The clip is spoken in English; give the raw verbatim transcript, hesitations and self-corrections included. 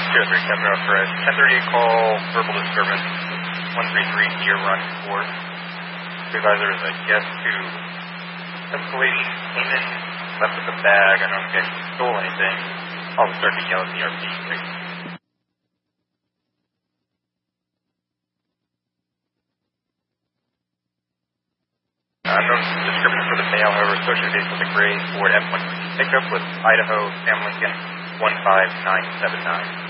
two oh three, Captain Alfred. ten thirty-eight call, verbal disturbance, one three three, Deer Run four. Supervisor is a guest to escalation, came in, left with a bag. I don't think he stole anything. I'll start to yell at the R P. Uh, no description for the male, however, associated with the gray Ford F one fifty pickup with Idaho Sam Lincoln one five nine seven nine.